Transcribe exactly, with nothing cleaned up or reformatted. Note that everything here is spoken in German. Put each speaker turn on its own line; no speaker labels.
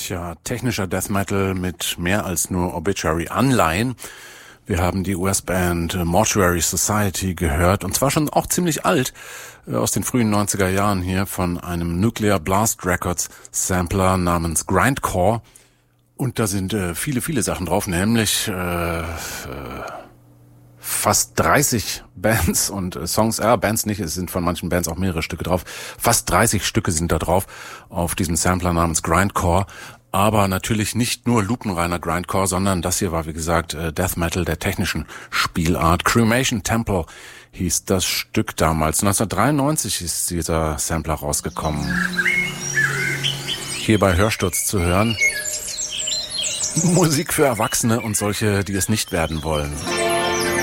Tja, technischer Death Metal mit mehr als nur Obituary-Anleihen. Wir haben die U S-Band Mortuary Society gehört, und zwar schon auch ziemlich alt, aus den frühen neunziger Jahren hier von einem Nuclear Blast Records Sampler namens Grindcore. Und da sind äh, viele, viele Sachen drauf, nämlich äh, äh, fast dreißig Bands und äh, Songs, ja, Bands nicht, es sind von manchen Bands auch mehrere Stücke drauf. Fast dreißig Stücke sind da drauf auf diesem Sampler namens Grindcore. Aber natürlich nicht nur lupenreiner Grindcore, sondern das hier war, wie gesagt, äh, Death Metal der technischen Spielart. Cremation Temple hieß das Stück damals. neunzehnhundertdreiundneunzig ist dieser Sampler rausgekommen. Hier bei Hörsturz zu hören. Musik für Erwachsene und solche, die es nicht werden wollen.